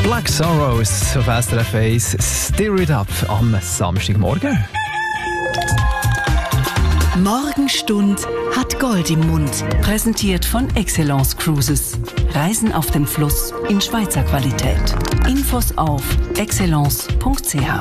Black Sorrows auf SRF 1, Stir It Up am Samstagmorgen. Morgenstund hat Gold im Mund. Präsentiert von Excellence Cruises. Reisen auf dem Fluss in Schweizer Qualität. Infos auf excellence.ch.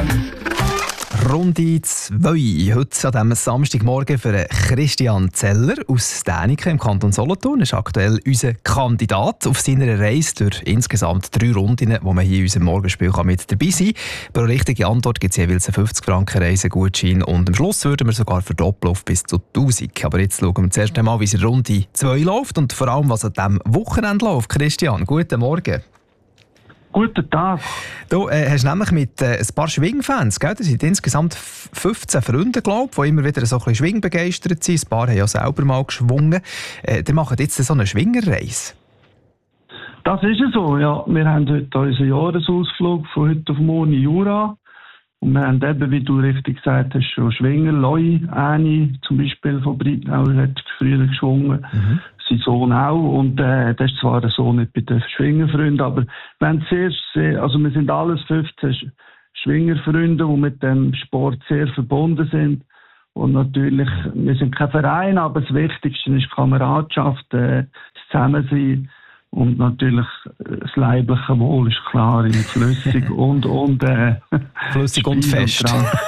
Runde 2. Heute an diesem Samstagmorgen für Christian Zeller aus Däniken im Kanton Solothurn. Er ist aktuell unser Kandidat auf seiner Reise durch insgesamt 3 Runden, wo man hier in unserem Morgenspiel mit dabei sein kann. Pro richtige Antwort gibt es jeweils einen 50 Franken Reisegutschein und am Schluss würden wir sogar verdoppeln auf bis zu 1000. Aber jetzt schauen wir zuerst einmal, wie es in Runde 2 läuft und vor allem, was an diesem Wochenende läuft. Christian, guten Morgen. Guten Tag. Du hast nämlich mit ein paar Schwingfans, gell? Das sind insgesamt 15 Freunde, glaube ich, die immer wieder so ein bisschen schwingbegeistert sind. Ein paar haben ja selber mal geschwungen. Die machen jetzt so eine Schwingerreise. Das ist es so, ja. Wir haben heute unseren Jahresausflug von heute auf morgen in Jura. Und wir haben eben, wie du richtig gesagt hast, schon Schwinger. Loi, Äni zum Beispiel von Breitnau, hat früher geschwungen. Mhm. Sein Sohn auch. Und das ist zwar der Sohn nicht bei den Schwingerfreunden, aber wir haben wir sind alles 15 Schwingerfreunde, die mit dem Sport sehr verbunden sind. Und natürlich, wir sind kein Verein, aber das Wichtigste ist Kameradschaft, das Zusammensein. Und natürlich das leibliche Wohl ist klar, flüssig und flüssig und fest.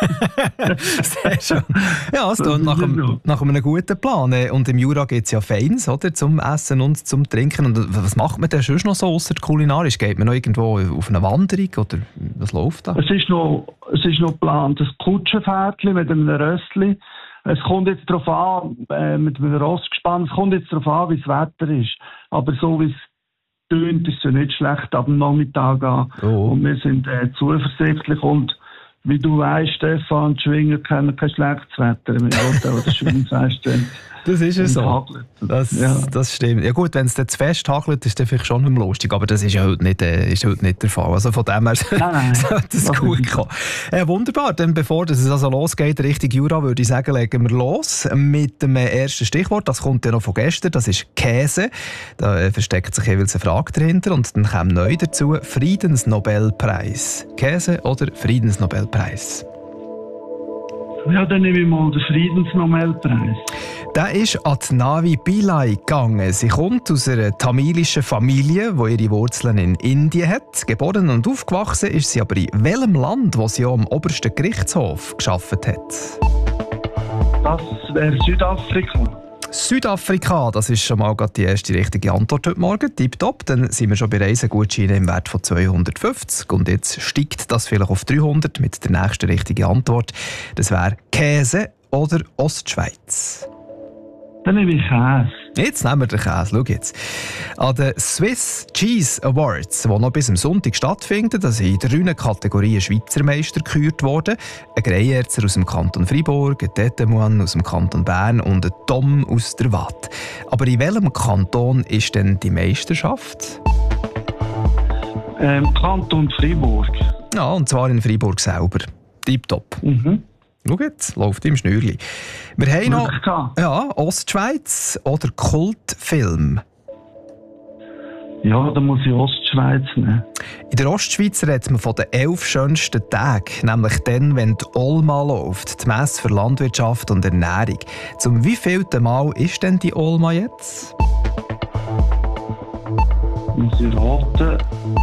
Sehr schön. Ja, es klingt nach einem guten Plan. Und im Jura gibt es ja Feins, oder, zum Essen und zum Trinken. Und was macht man denn sonst noch so ausser kulinarisch? Geht man noch irgendwo auf eine Wanderung oder was läuft da? Es ist noch geplant, ein Kutschenpferdchen mit einem Rössli. Es kommt jetzt darauf an, mit einem Rossgespann, es kommt jetzt darauf an, wie das Wetter ist. Aber so wie es tönt, ist es ja nicht schlecht ab dem Nachmittag an. Oh. Und wir sind zuversichtlich. Und wie du weißt, Stefan, die Schwinger kennen kein schlechtes Wetter. Im Hotel oder Schwingfest. Das ist es so. Das stimmt. Ja gut, wenn es dann zu fest hagelt, ist das vielleicht schon nicht lustig, aber das ist ja heute nicht der Fall. Also von dem her sollte es gut kommen. Wunderbar, dann bevor es also losgeht, Richtung Jura, würde ich sagen, legen wir los mit dem ersten Stichwort. Das kommt ja noch von gestern, das ist Käse. Da versteckt sich jeweils eine Frage dahinter und dann kommt neu dazu Friedensnobelpreis. Käse oder Friedensnobelpreis? Ja, dann nehme ich mal den Friedensnobelpreis. Der ist an die Navi Pillai gegangen. Sie kommt aus einer tamilischen Familie, die ihre Wurzeln in Indien hat. Geboren und aufgewachsen ist sie aber in welchem Land, wo sie auch am obersten Gerichtshof gearbeitet hat? Das wäre Südafrika. Südafrika, das ist schon mal die erste richtige Antwort heute Morgen. Tipptopp, dann sind wir schon bei Reisegutscheinen im Wert von 250 und jetzt steigt das vielleicht auf 300 mit der nächsten richtigen Antwort. Das wäre Käse oder Ostschweiz. Dann nehme ich Käse. Jetzt nehmen wir den Käse. Schau jetzt. An den Swiss Cheese Awards, die noch bis am Sonntag stattfinden, da sind in 3 Kategorien Schweizer Meister gekürt worden. Ein Greyerzer aus dem Kanton Fribourg, ein Tetemuan aus dem Kanton Bern und ein Tom aus der Waadt. Aber in welchem Kanton ist denn die Meisterschaft? Kanton Fribourg. Ja, und zwar in Fribourg selber. Tipptopp. Mhm. Schau jetzt, läuft im Schnürli. Wir haben noch Ostschweiz oder Kultfilm. Ja, da muss ich Ostschweiz nehmen. In der Ostschweiz redet man von den 11 schönsten Tagen, nämlich dann, wenn die Olma läuft, die Messe für Landwirtschaft und Ernährung. Zum wievielten Mal ist denn die Olma jetzt? Muss ich raten.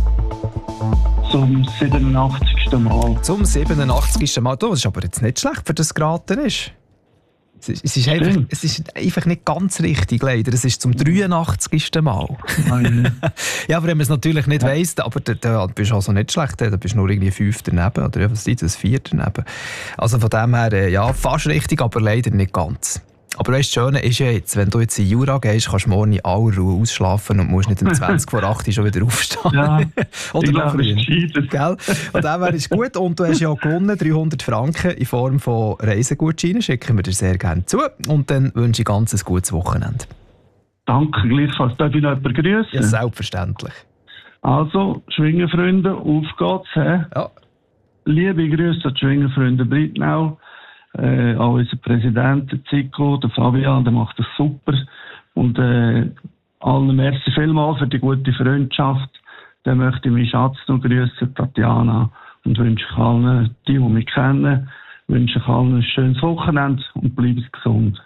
Zum 87. Mal. Zum 87. Mal. Das ist aber jetzt nicht schlecht, für das es geraten ist. Es ist einfach nicht ganz richtig, leider. Es ist zum 83. Mal. Ja, aber wenn man es natürlich nicht weiss, aber da bist du also nicht schlecht. Da bist du nur irgendwie 5 daneben. Oder was ist das? 4 daneben. Also von dem her, ja, fast richtig, aber leider nicht ganz. Aber weißt, das Schöne ist ja jetzt, wenn du jetzt in Jura gehst, kannst du morgen in aller Ruhe ausschlafen und musst nicht um 20 vor 8 schon wieder aufstehen. Ja, oder noch früher. Gell? Und dem wäre es gut. Und du hast ja gewonnen, 300 Franken in Form von Reisegutscheinen. Schicken wir dir sehr gerne zu. Und dann wünsche ich ein ganz gutes Wochenende. Danke, gleichfalls. Darf ich noch jemanden grüßen? Ja, selbstverständlich. Also, Schwingerfreunde, auf geht's. Ja. Liebe Grüße an die Schwingerfreunde Breitnau. Auch unser Präsident, der Zico, der Fabian, der macht das super. Und allen merci vielmals für die gute Freundschaft. Dann möchte ich meinen Schatz noch grüßen, Tatjana, und wünsche allen, die mich kennen, wünsche allen ein schönes Wochenende und bleiben gesund.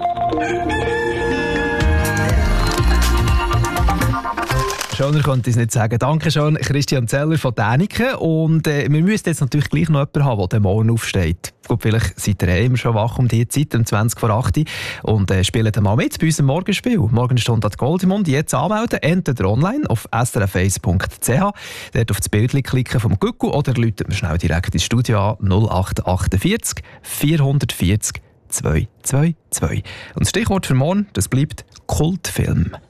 Schöner konnte ich es nicht sagen. Danke schon, Christian Zeller von Däniken. Und wir müssen jetzt natürlich gleich noch jemanden haben, der morgen aufsteht. Gut, vielleicht seid ihr immer schon wach um diese Zeit, um 20 vor 8 Uhr. Und spielt dann mal mit bei unserem Morgenspiel. Morgenstunde hat Goldimund. Jetzt anmelden, entweder online auf srf1.ch. Dort auf das Bild klicken vom Gucku oder läutet mir schnell direkt ins Studio an 0848 440 222. Und das Stichwort für morgen, das bleibt Kultfilm.